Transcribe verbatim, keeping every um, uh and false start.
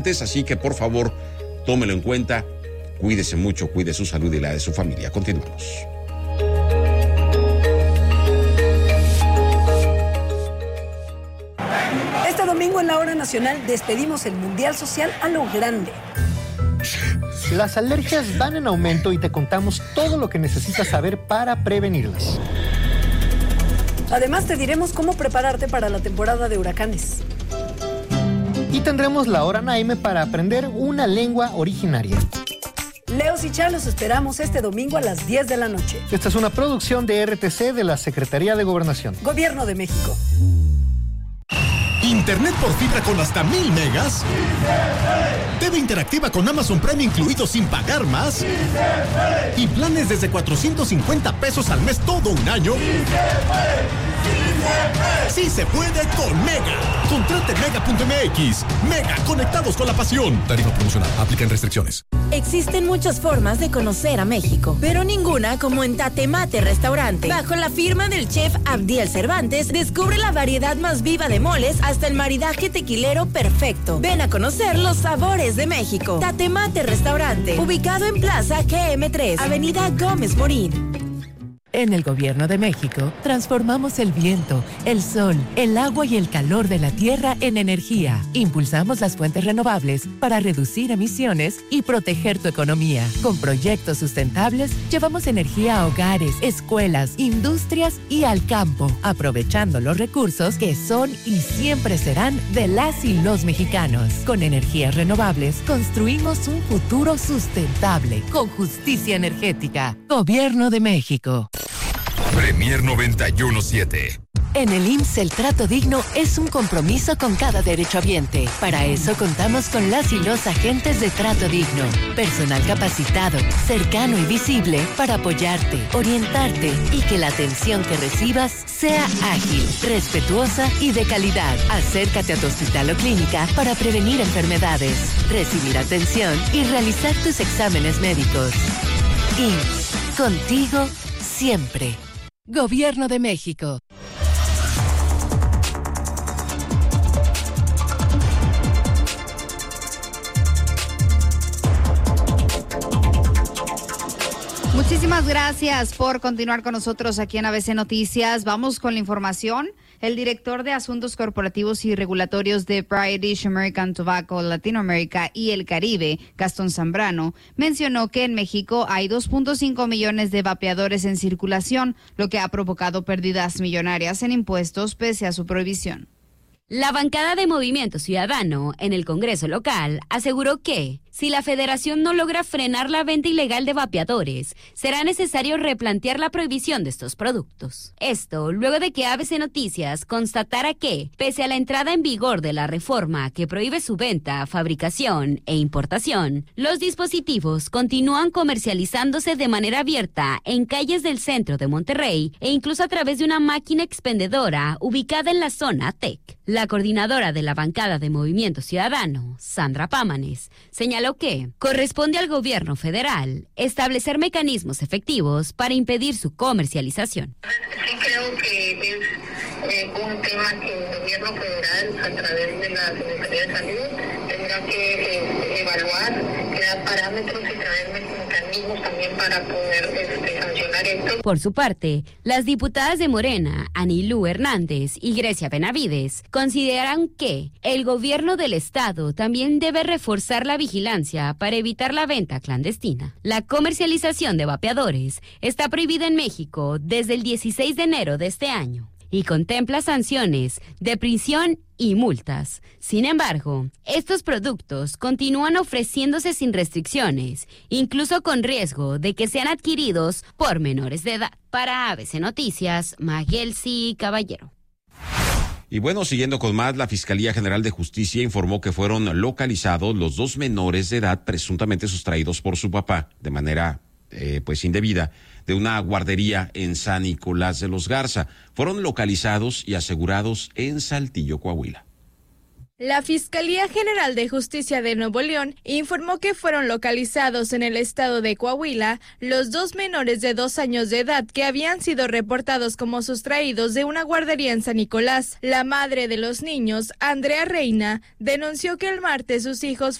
Así que por favor, tómelo en cuenta, cuídese mucho, cuide su salud y la de su familia. Continuamos. Este domingo en la Hora Nacional despedimos el Mundial Social a lo grande. Las alergias van en aumento y te contamos todo lo que necesitas saber para prevenirlas. Además te diremos cómo prepararte para la temporada de huracanes. Y tendremos la Hora Naime para aprender una lengua originaria. Leos y Chá los esperamos este domingo a las diez de la noche. Esta es una producción de R T C de la Secretaría de Gobernación. Gobierno de México. Internet por fibra con hasta mil megas. T V interactiva con Amazon Prime incluido sin pagar más. Y planes desde cuatrocientos cincuenta pesos al mes todo un año. Sí se puede con Mega. Contrate mega punto m x. Mega, conectados con la pasión. Tarifa promocional. Aplican restricciones. Existen muchas formas de conocer a México, pero ninguna como en Tatemate Restaurante. Bajo la firma del chef Abdiel Cervantes, descubre la variedad más viva de moles hasta el maridaje tequilero perfecto. Ven a conocer los sabores de México. Tatemate Restaurante, ubicado en Plaza G M tres, Avenida Gómez Morín. En el Gobierno de México, transformamos el viento, el sol, el agua y el calor de la tierra en energía. Impulsamos las fuentes renovables para reducir emisiones y proteger tu economía. Con proyectos sustentables, llevamos energía a hogares, escuelas, industrias y al campo, aprovechando los recursos que son y siempre serán de las y los mexicanos. Con energías renovables, construimos un futuro sustentable, con justicia energética. Gobierno de México. Premier noventa y uno punto siete. En el I M S S el trato digno es un compromiso con cada derechohabiente. Para eso contamos con las y los agentes de trato digno. Personal capacitado, cercano y visible para apoyarte, orientarte y que la atención que recibas sea ágil, respetuosa y de calidad. Acércate a tu hospital o clínica para prevenir enfermedades, recibir atención y realizar tus exámenes médicos. I M S S, contigo siempre. Gobierno de México. Muchísimas gracias por continuar con nosotros aquí en A B C Noticias. Vamos con la información. El director de Asuntos Corporativos y Regulatorios de British American Tobacco Latinoamérica y el Caribe, Gastón Zambrano, mencionó que en México hay dos punto cinco millones de vapeadores en circulación, lo que ha provocado pérdidas millonarias en impuestos pese a su prohibición. La bancada de Movimiento Ciudadano en el Congreso local aseguró que, si la Federación no logra frenar la venta ilegal de vapeadores, será necesario replantear la prohibición de estos productos. Esto luego de que A B C Noticias constatara que, pese a la entrada en vigor de la reforma que prohíbe su venta, fabricación e importación, los dispositivos continúan comercializándose de manera abierta en calles del centro de Monterrey e incluso a través de una máquina expendedora ubicada en la zona T E C. La coordinadora de la bancada de Movimiento Ciudadano, Sandra Pámanes, señaló que corresponde al gobierno federal establecer mecanismos efectivos para impedir su comercialización. Sí creo que es eh, un tema que el gobierno federal, a través de la Secretaría de Salud, tendrá que eh, evaluar, crear parámetros y traer mecanismos también para poder este, sancionar esto. Por su parte, las diputadas de Morena, Anilú Hernández y Grecia Benavides, consideran que el gobierno del estado también debe reforzar la vigilancia para evitar la venta clandestina. La comercialización de vapeadores está prohibida en México desde el dieciséis de enero de este año y contempla sanciones de prisión y multas. Sin embargo, estos productos continúan ofreciéndose sin restricciones, incluso con riesgo de que sean adquiridos por menores de edad. Para A B C Noticias, Magelsi Caballero. Y bueno, siguiendo con más, la Fiscalía General de Justicia informó que fueron localizados los dos menores de edad presuntamente sustraídos por su papá de manera eh, pues indebida de una guardería en San Nicolás de los Garza. Fueron localizados y asegurados en Saltillo, Coahuila. La Fiscalía General de Justicia de Nuevo León informó que fueron localizados en el estado de Coahuila los dos menores de dos años de edad que habían sido reportados como sustraídos de una guardería en San Nicolás. La madre de los niños, Andrea Reina, denunció que el martes sus hijos